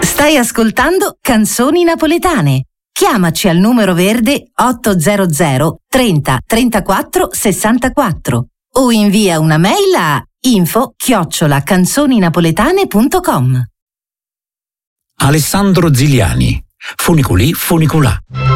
Stai ascoltando Canzoni Napoletane. Chiamaci al numero verde 800 30 34 64 o invia una mail a info@canzoninapoletane.com. Alessandro Ziliani, Funiculi Funiculà.